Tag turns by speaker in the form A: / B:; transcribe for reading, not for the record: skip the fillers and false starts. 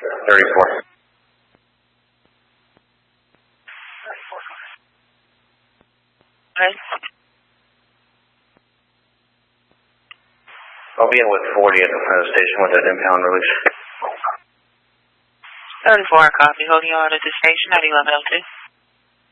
A: 34.
B: Okay.
A: I'll be in with 40 at the front of the station with that impound release.
B: 34, copy. Holding you on at the station. How do you want me to?